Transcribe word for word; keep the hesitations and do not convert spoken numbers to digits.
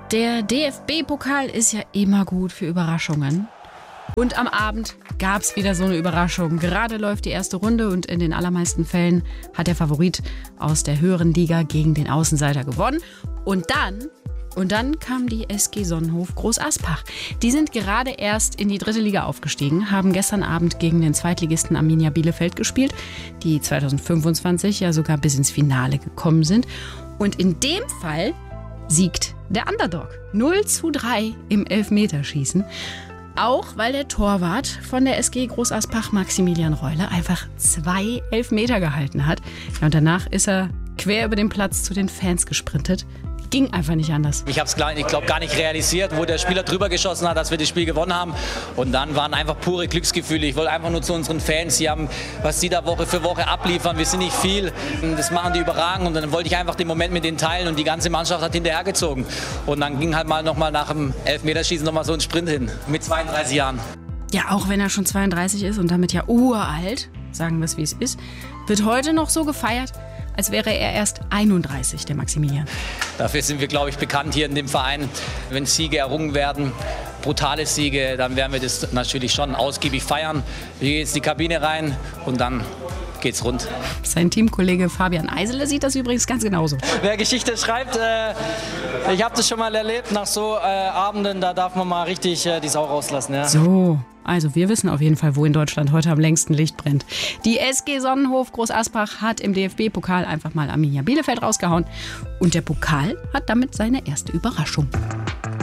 Der D F B-Pokal ist ja immer gut für Überraschungen. Und am Abend gab es wieder so eine Überraschung. Gerade läuft die erste Runde und in den allermeisten Fällen hat der Favorit aus der höheren Liga gegen den Außenseiter gewonnen. Und dann, und dann kam die S G Sonnenhof Groß Aspach. Die sind gerade erst in die dritte Liga aufgestiegen, haben gestern Abend gegen den Zweitligisten Arminia Bielefeld gespielt, die zwanzig fünfundzwanzig ja sogar bis ins Finale gekommen sind. Und in dem Fall siegt der Underdog. null zu drei im Elfmeterschießen. Auch weil der Torwart von der S G Groß Aspach, Maximilian Reule, einfach zwei Elfmeter gehalten hat. Ja, und danach ist er quer über den Platz zu den Fans gesprintet. Ging einfach nicht anders. Ich habe es, ich glaube, gar nicht realisiert, wo der Spieler drüber geschossen hat, dass wir das Spiel gewonnen haben. Und dann waren einfach pure Glücksgefühle. Ich wollte einfach nur zu unseren Fans, die haben, was die da Woche für Woche abliefern. Wir sind nicht viel, das machen die überragend. Und dann wollte ich einfach den Moment mit denen teilen und die ganze Mannschaft hat hinterhergezogen. Und dann ging halt mal noch mal nach dem Elfmeterschießen noch mal so ein Sprint hin, mit zweiunddreißig Jahren. Ja, auch wenn er schon zweiunddreißig ist und damit ja uralt, sagen wir es wie es ist, wird heute noch so gefeiert, als wäre er erst einunddreißig, der Maximilian. Dafür sind wir, glaube ich, bekannt hier in dem Verein. Wenn Siege errungen werden, brutale Siege, dann werden wir das natürlich schon ausgiebig feiern. Wir gehen jetzt in die Kabine rein und dann geht's rund. Sein Teamkollege Fabian Eisele sieht das übrigens ganz genauso. Wer Geschichte schreibt, äh, ich habe das schon mal erlebt, nach so äh, Abenden, da darf man mal richtig äh, die Sau rauslassen. Ja. So, also wir wissen auf jeden Fall, wo in Deutschland heute am längsten Licht brennt. Die S G Sonnenhof Groß Aspach hat im D F B-Pokal einfach mal Arminia Bielefeld rausgehauen. Und der Pokal hat damit seine erste Überraschung.